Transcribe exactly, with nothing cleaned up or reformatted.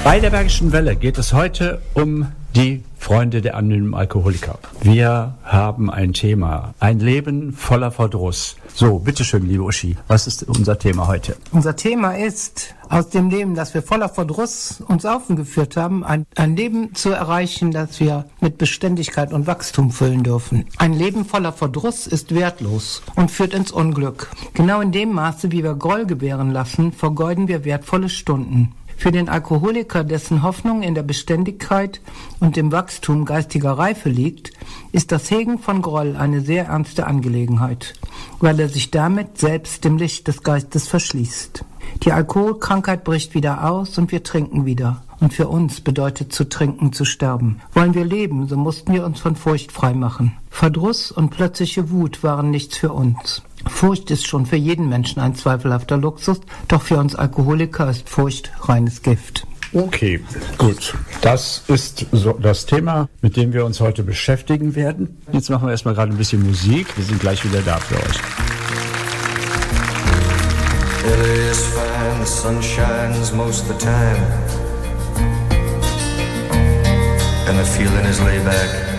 Bei der Bergischen Welle geht es heute um die Freunde der anonymen Alkoholiker. Wir haben ein Thema, ein Leben voller Verdruss. So, bitteschön, liebe Uschi, was ist unser Thema heute? Unser Thema ist, aus dem Leben, das wir voller Verdruss uns aufgeführt haben, ein, ein Leben zu erreichen, das wir mit Beständigkeit und Wachstum füllen dürfen. Ein Leben voller Verdruss ist wertlos und führt ins Unglück. Genau in dem Maße, wie wir Groll gebären lassen, vergeuden wir wertvolle Stunden. Für den Alkoholiker, dessen Hoffnung in der Beständigkeit und dem Wachstum geistiger Reife liegt, ist das Hegen von Groll eine sehr ernste Angelegenheit, weil er sich damit selbst dem Licht des Geistes verschließt. Die Alkoholkrankheit bricht wieder aus und wir trinken wieder. Und für uns bedeutet zu trinken, zu sterben. Wollen wir leben, so mussten wir uns von Furcht freimachen. Verdruss und plötzliche Wut waren nichts für uns. Furcht ist schon für jeden Menschen ein zweifelhafter Luxus, doch für uns Alkoholiker ist Furcht reines Gift. Okay, gut. Das ist so das Thema, mit dem wir uns heute beschäftigen werden. Jetzt machen wir erstmal gerade ein bisschen Musik. Wir sind gleich wieder da für euch. It is fine, the sun shines most of the time, and the feeling is laid back.